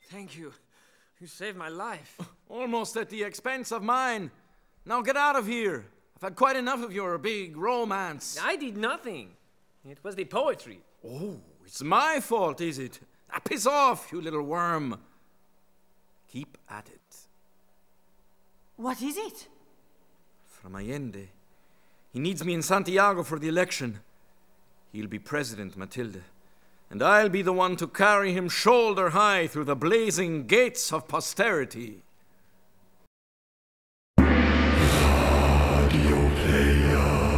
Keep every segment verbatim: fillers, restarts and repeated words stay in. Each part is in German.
Thank you. You saved my life. Almost at the expense of mine. Now get out of here. I've had quite enough of your big romance. I did nothing. It was the poetry. Oh, it's my fault, is it? Ah, piss off, you little worm. Keep at it. What is it? From Allende. He needs me in Santiago for the election. He'll be president, Matilda. And I'll be the one to carry him shoulder high through the blazing gates of posterity. Radio Player.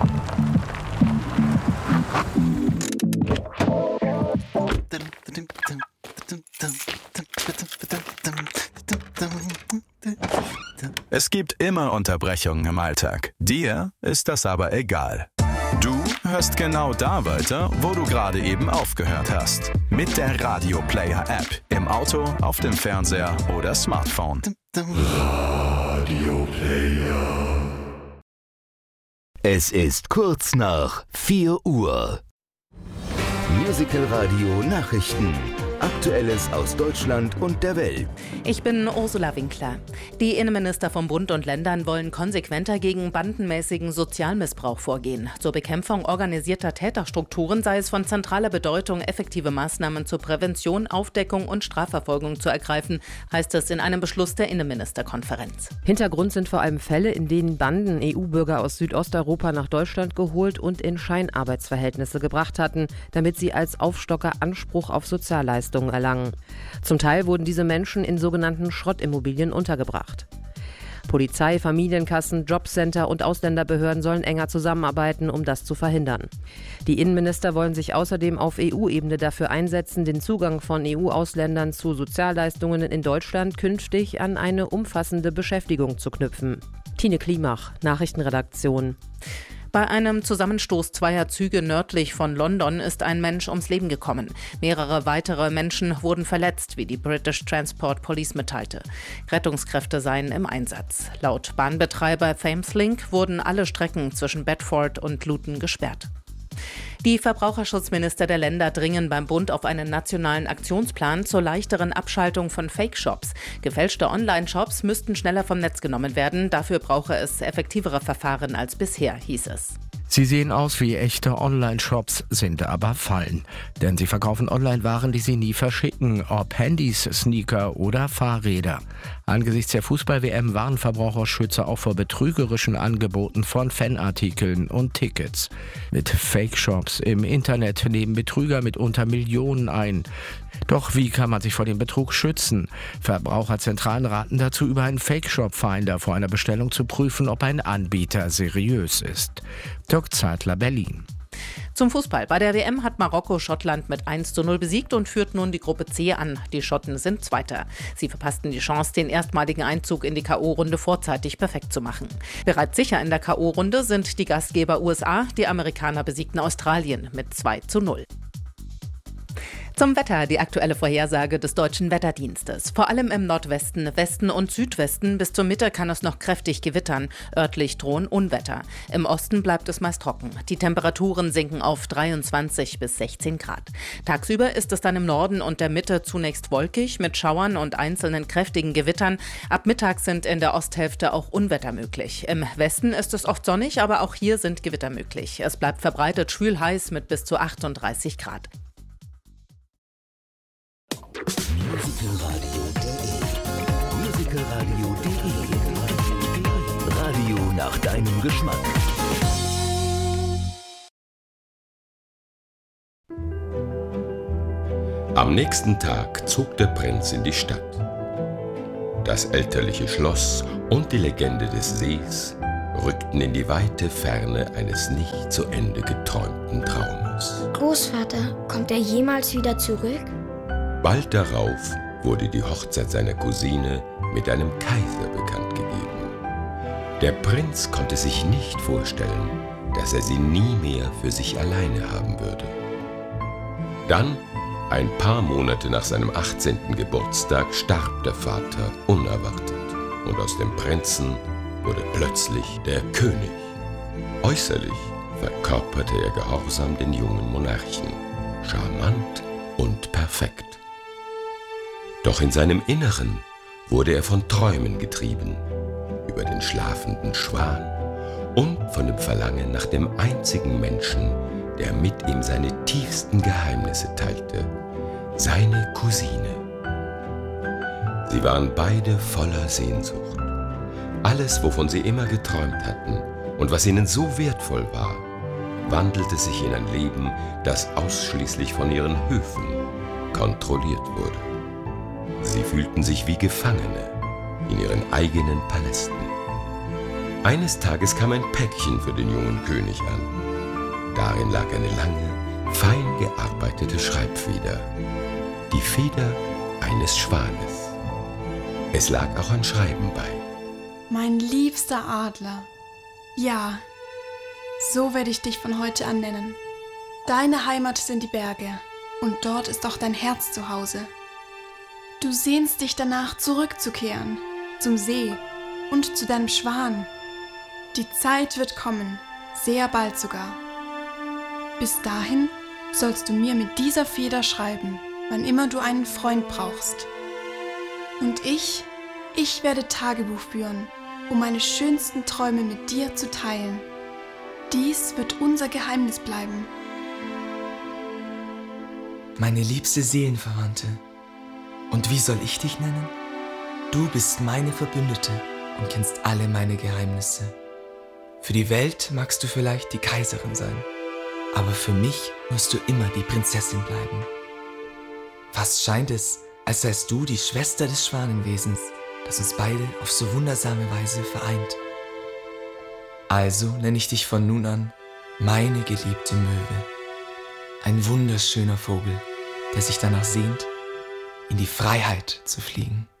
Es gibt immer Unterbrechungen im Alltag. Dir ist das aber egal. Du hörst genau da weiter, wo du gerade eben aufgehört hast. Mit der Radio Player App. Im Auto, auf dem Fernseher oder Smartphone. Radio Player. Es ist kurz nach vier Uhr. Musical Radio Nachrichten. Aktuelles aus Deutschland und der Welt. Ich bin Ursula Winkler. Die Innenminister von Bund und Ländern wollen konsequenter gegen bandenmäßigen Sozialmissbrauch vorgehen. Zur Bekämpfung organisierter Täterstrukturen sei es von zentraler Bedeutung, effektive Maßnahmen zur Prävention, Aufdeckung und Strafverfolgung zu ergreifen, heißt es in einem Beschluss der Innenministerkonferenz. Hintergrund sind vor allem Fälle, in denen Banden E U-Bürger aus Südosteuropa nach Deutschland geholt und in Scheinarbeitsverhältnisse gebracht hatten, damit sie als Aufstocker Anspruch auf Sozialleistungen erlangen. Zum Teil wurden diese Menschen in sogenannten Schrottimmobilien untergebracht. Polizei, Familienkassen, Jobcenter und Ausländerbehörden sollen enger zusammenarbeiten, um das zu verhindern. Die Innenminister wollen sich außerdem auf E U-Ebene dafür einsetzen, den Zugang von E U-Ausländern zu Sozialleistungen in Deutschland künftig an eine umfassende Beschäftigung zu knüpfen. Tine Klimach, Nachrichtenredaktion. Bei einem Zusammenstoß zweier Züge nördlich von London ist ein Mensch ums Leben gekommen. Mehrere weitere Menschen wurden verletzt, wie die British Transport Police mitteilte. Rettungskräfte seien im Einsatz. Laut Bahnbetreiber Thameslink wurden alle Strecken zwischen Bedford und Luton gesperrt. Die Verbraucherschutzminister der Länder dringen beim Bund auf einen nationalen Aktionsplan zur leichteren Abschaltung von Fake-Shops. Gefälschte Online-Shops müssten schneller vom Netz genommen werden. Dafür brauche es effektivere Verfahren als bisher, hieß es. Sie sehen aus wie echte Online-Shops, sind aber Fallen. Denn sie verkaufen Online-Waren, die sie nie verschicken, ob Handys, Sneaker oder Fahrräder. Angesichts der Fußball-W M warnen Verbraucherschützer auch vor betrügerischen Angeboten von Fanartikeln und Tickets. Mit Fake-Shops im Internet nehmen Betrüger mitunter Millionen ein. Doch wie kann man sich vor dem Betrug schützen? Verbraucherzentralen raten dazu, über einen Fake-Shop-Finder vor einer Bestellung zu prüfen, ob ein Anbieter seriös ist. Dirk Zeitler, Berlin. Zum Fußball. Bei der W M hat Marokko Schottland mit eins zu null besiegt und führt nun die Gruppe C an. Die Schotten sind Zweiter. Sie verpassten die Chance, den erstmaligen Einzug in die K O-Runde vorzeitig perfekt zu machen. Bereits sicher in der K O-Runde sind die Gastgeber U S A. Die Amerikaner besiegten Australien mit zwei zu null. Zum Wetter, die aktuelle Vorhersage des Deutschen Wetterdienstes. Vor allem im Nordwesten, Westen und Südwesten bis zur Mitte kann es noch kräftig gewittern. Örtlich drohen Unwetter. Im Osten bleibt es meist trocken. Die Temperaturen sinken auf dreiundzwanzig bis sechzehn Grad. Tagsüber ist es dann im Norden und der Mitte zunächst wolkig mit Schauern und einzelnen kräftigen Gewittern. Ab Mittag sind in der Osthälfte auch Unwetter möglich. Im Westen ist es oft sonnig, aber auch hier sind Gewitter möglich. Es bleibt verbreitet schwül heiß mit bis zu achtunddreißig Grad. Musicalradio punkt de Radio nach deinem Geschmack. Am nächsten Tag zog der Prinz in die Stadt. Das elterliche Schloss und die Legende des Sees rückten in die weite Ferne eines nicht zu Ende geträumten Traumes. Großvater, kommt er jemals wieder zurück? Bald darauf wurde die Hochzeit seiner Cousine mit einem Kaiser bekannt gegeben. Der Prinz konnte sich nicht vorstellen, dass er sie nie mehr für sich alleine haben würde. Dann, ein paar Monate nach seinem achtzehnten Geburtstag, starb der Vater unerwartet und aus dem Prinzen wurde plötzlich der König. Äußerlich verkörperte er gehorsam den jungen Monarchen, charmant und perfekt. Doch in seinem Inneren wurde er von Träumen getrieben, über den schlafenden Schwan und von dem Verlangen nach dem einzigen Menschen, der mit ihm seine tiefsten Geheimnisse teilte, seine Cousine. Sie waren beide voller Sehnsucht. Alles, wovon sie immer geträumt hatten und was ihnen so wertvoll war, wandelte sich in ein Leben, das ausschließlich von ihren Höfen kontrolliert wurde. Sie fühlten sich wie Gefangene in ihren eigenen Palästen. Eines Tages kam ein Päckchen für den jungen König an. Darin lag eine lange, fein gearbeitete Schreibfeder, die Feder eines Schwanes. Es lag auch ein Schreiben bei. Mein liebster Adler, ja, so werde ich dich von heute an nennen. Deine Heimat sind die Berge und dort ist auch dein Herz zu Hause. Du sehnst dich danach, zurückzukehren, zum See und zu deinem Schwan. Die Zeit wird kommen, sehr bald sogar. Bis dahin sollst du mir mit dieser Feder schreiben, wann immer du einen Freund brauchst. Und ich, ich werde Tagebuch führen, um meine schönsten Träume mit dir zu teilen. Dies wird unser Geheimnis bleiben. Meine liebste Seelenverwandte, und wie soll ich dich nennen? Du bist meine Verbündete und kennst alle meine Geheimnisse. Für die Welt magst du vielleicht die Kaiserin sein, aber für mich wirst du immer die Prinzessin bleiben. Fast scheint es, als seist du die Schwester des Schwanenwesens, das uns beide auf so wundersame Weise vereint. Also nenne ich dich von nun an meine geliebte Möwe. Ein wunderschöner Vogel, der sich danach sehnt, in die Freiheit zu fliegen.